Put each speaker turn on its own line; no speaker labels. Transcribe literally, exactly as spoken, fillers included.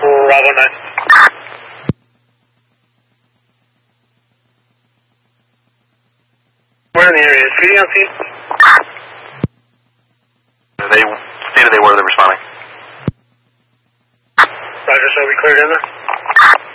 Bravo nine. Where in the area? Is P D on scene?
They stated they were, they're responding.
Roger, so we cleared in there?